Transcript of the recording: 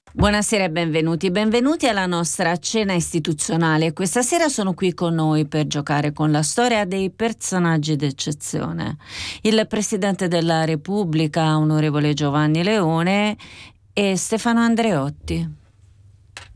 Buonasera e benvenuti alla nostra cena istituzionale. Questa sera sono qui con noi per giocare con la storia dei personaggi d'eccezione. Il Presidente della Repubblica, onorevole Giovanni Leone, e Stefano Andreotti.